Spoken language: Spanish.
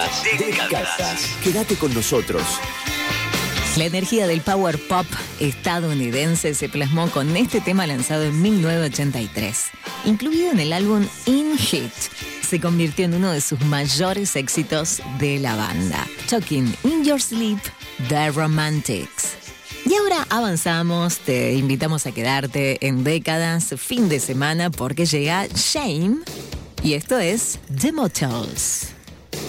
Décadas. Quédate con nosotros. La energía del power pop estadounidense se plasmó con este tema lanzado en 1983. Incluido en el álbum In Hit, se convirtió en uno de sus mayores éxitos de la banda. Talking in Your Sleep, The Romantics. Y ahora avanzamos, te invitamos a quedarte en Décadas, fin de semana, porque llega Shame, y esto es The Motels.